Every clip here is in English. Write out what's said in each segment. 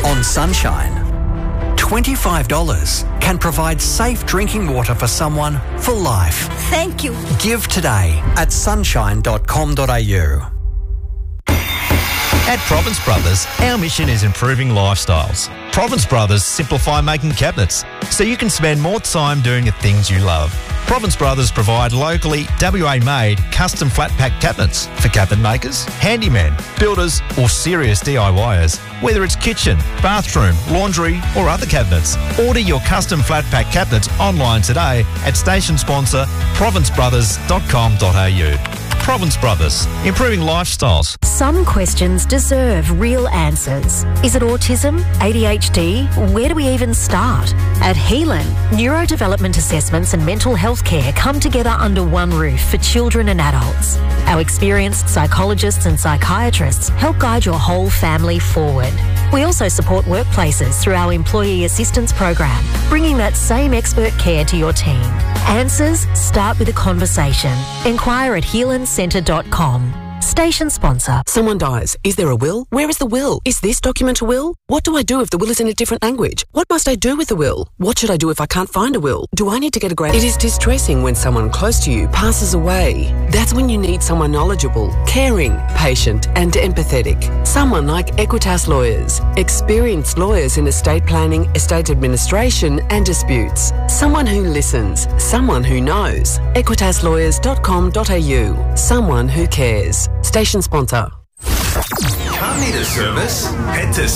On Sunshine, $25 can provide safe drinking water for someone for life. Thank you. Give today at sunshine.com.au. At Province Brothers, our mission is improving lifestyles. Province Brothers simplify making cabinets so you can spend more time doing the things you love. Province Brothers provide locally WA-made custom flat-pack cabinets for cabinet makers, handymen, builders or serious DIYers. Whether it's kitchen, bathroom, laundry or other cabinets, order your custom flat-pack cabinets online today at station sponsor provincebrothers.com.au. Province Brothers, improving lifestyles. Some questions deserve real answers. Is it autism? ADHD? Where do we even start? At Helan, neurodevelopment assessments and mental health care come together under one roof for children and adults. Our experienced psychologists and psychiatrists help guide your whole family forward. We also support workplaces through our employee assistance program, bringing that same expert care to your team. Answers start with a conversation. Enquire at healandcentre.com. Station sponsor. Someone dies. Is there a will? Where is the will? Is this document a will? What do I do if the will is in a different language? What must I do with the will? What should I do if I can't find a will? Do I need to get a grant? It is distressing when someone close to you passes away. That's when you need someone knowledgeable, caring, patient and empathetic. Someone like Equitas Lawyers. Experienced lawyers in estate planning, estate administration and disputes. Someone who listens. Someone who knows. EquitasLawyers.com.au. Someone who cares. Station sponsor. Can't need a service? Head to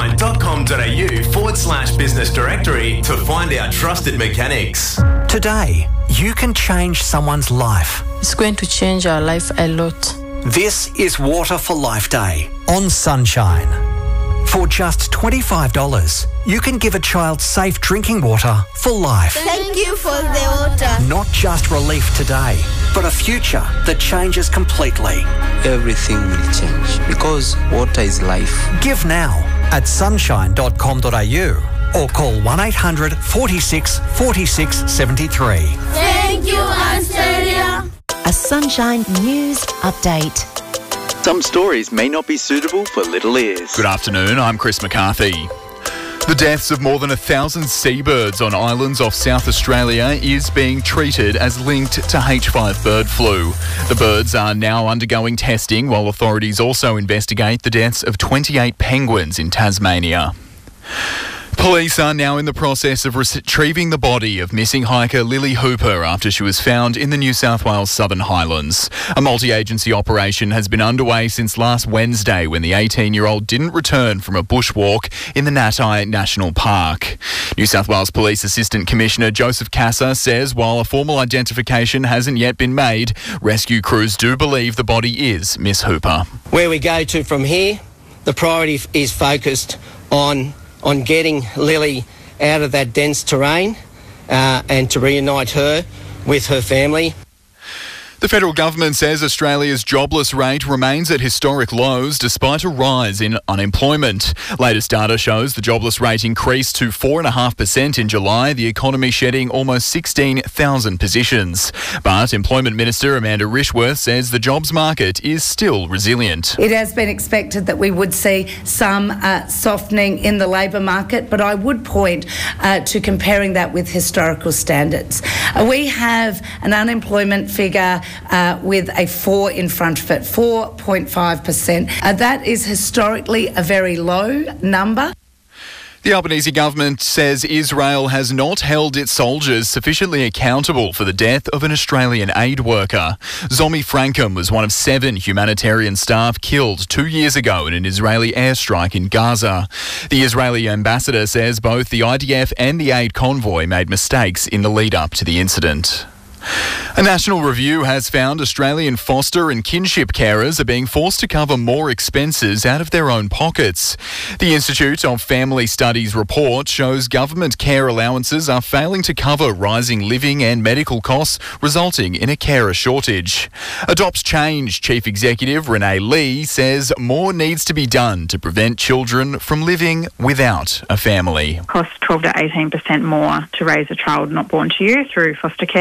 sunshine.com.au/business directory to find our trusted mechanics. Today, you can change someone's life. It's going to change our life a lot. This is Water for Life Day on Sunshine. For just $25, you can give a child safe drinking water for life. Thank you for the water. Not just relief today, but a future that changes completely. Everything will change because water is life. Give now at sunshine.com.au or call 1-800 46 46 73. Thank you, Australia. A Sunshine News Update. Some stories may not be suitable for little ears. Good afternoon, I'm Chris McCarthy. The deaths of more than 1,000 seabirds on islands off South Australia is being treated as linked to H5 bird flu. The birds are now undergoing testing while authorities also investigate the deaths of 28 penguins in Tasmania. Police are now in the process of retrieving the body of missing hiker Lily Hooper after she was found in the New South Wales Southern Highlands. A multi-agency operation has been underway since last Wednesday when the 18-year-old didn't return from a bushwalk in the Natai National Park. New South Wales Police Assistant Commissioner Joseph Casa says while a formal identification hasn't yet been made, rescue crews do believe the body is Miss Hooper. Where we go to from here, the priority is focused on getting Lily out of that dense terrain and to reunite her with her family. The federal government says Australia's jobless rate remains at historic lows despite a rise in unemployment. Latest data shows the jobless rate increased to 4.5% in July, the economy shedding almost 16,000 positions. But Employment Minister Amanda Rishworth says the jobs market is still resilient. It has been expected that we would see some softening in the labour market, but I would point to comparing that with historical standards. We have an unemployment figure with a 4 in front of it, 4.5%. That is historically a very low number. The Albanese government says Israel has not held its soldiers sufficiently accountable for the death of an Australian aid worker. Zomi Frankham was one of 7 humanitarian staff killed 2 years ago in an Israeli airstrike in Gaza. The Israeli ambassador says both the IDF and the aid convoy made mistakes in the lead-up to the incident. A national review has found Australian foster and kinship carers are being forced to cover more expenses out of their own pockets. The Institute of Family Studies report shows government care allowances are failing to cover rising living and medical costs, resulting in a carer shortage. Adopt Change Chief Executive Renee Lee says more needs to be done to prevent children from living without a family. It costs 12 to 18% more to raise a child not born to you through foster care. If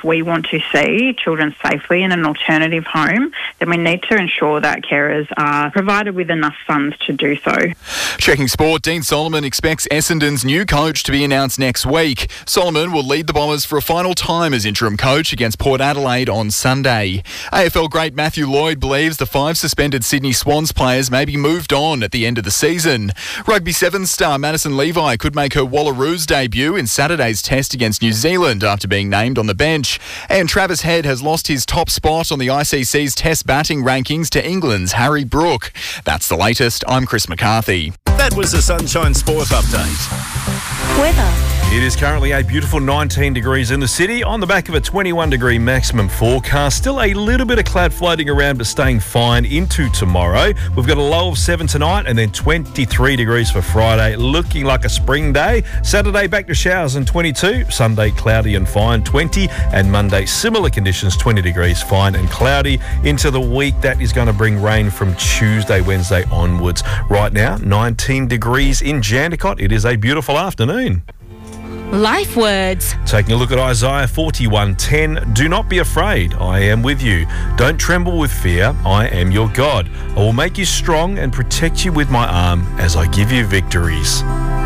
if we want to see children safely in an alternative home, then we need to ensure that carers are provided with enough funds to do so. Checking sport, Dean Solomon expects Essendon's new coach to be announced next week. Solomon will lead the Bombers for a final time as interim coach against Port Adelaide on Sunday. AFL great Matthew Lloyd believes the 5 suspended Sydney Swans players may be moved on at the end of the season. Rugby Sevens star Madison Levi could make her Wallaroos debut in Saturday's test against New Zealand after being named on the bench. And Travis Head has lost his top spot on the ICC's test batting rankings to England's Harry Brook. That's the latest. I'm Chris McCarthy. That was the Sunshine Sport Update. Weather. It is currently a beautiful 19 degrees in the city on the back of a 21 degree maximum forecast. Still a little bit of cloud floating around but staying fine into tomorrow. We've got a low of 7 tonight and then 23 degrees for Friday. Looking like a spring day. Saturday back to showers and 22. Sunday cloudy and fine 20. And Monday similar conditions 20 degrees fine and cloudy. Into the week that is going to bring rain from Tuesday, Wednesday onwards. Right now 19 degrees in Jandakot. It is a beautiful afternoon. Life words. Taking a look at Isaiah 41:10. Do not be afraid. I am with you. Don't tremble with fear. I am your God. I will make you strong and protect you with my arm as I give you victories.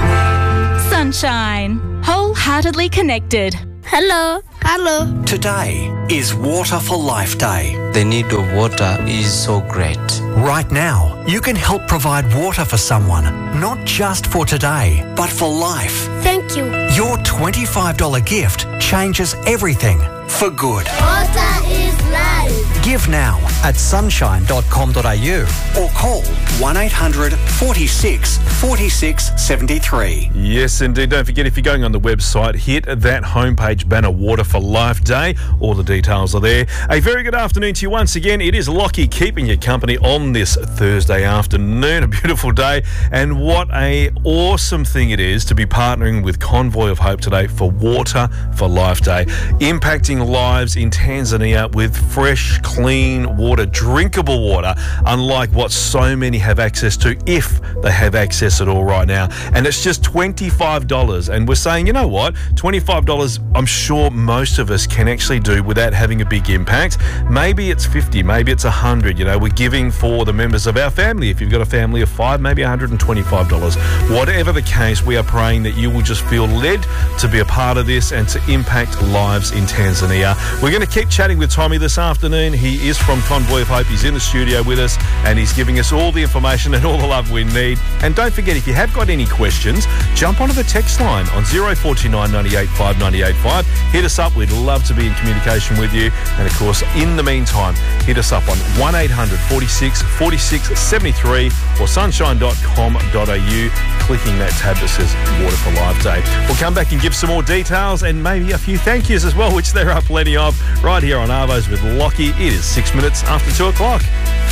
Sunshine. Wholeheartedly connected. Hello. Hello. Today is Water for Life Day. The need of water is so great. Right now, you can help provide water for someone, not just for today, but for life. Thank you. Your $25 gift changes everything for good. Water is life. Give now at sunshine.com.au or call 1800 46 46 73. Yes, indeed. Don't forget, if you're going on the website, hit that homepage banner, Water for Life Day. All the details are there. A very good afternoon to you once again. It is Lockie keeping you company on this Thursday afternoon. A beautiful day. And what a awesome thing it is to be partnering with Convoy of Hope today for Water for Life Day. Impacting lives in Tanzania with fresh, clean water, drinkable water, unlike what so many have access to, if they have access at all right now. And it's just $25. And we're saying, you know what? $25, I'm sure most of us can actually do without having a big impact. Maybe it's 50, maybe it's 100. You know, we're giving for the members of our family. If you've got a family of 5, maybe $125. Whatever the case, we are praying that you will just feel led to be a part of this and to impact lives in Tanzania. We're going to keep chatting with Tommy this afternoon. He is from Convoy of Hope. He's in the studio with us and he's giving us all the information and all the love we need. And don't forget, if you have got any questions, jump onto the text line on 0429 985 985. Hit us up. We'd love to be in communication with you. And of course, in the meantime, hit us up on 1800 46 46 73 or sunshine.com.au, clicking that tab that says Water for Life Day. We'll come back and give some more details and maybe a few thank yous as well, which there are plenty of, right here on Arvos with Lockie. It is 6 minutes after 2 o'clock.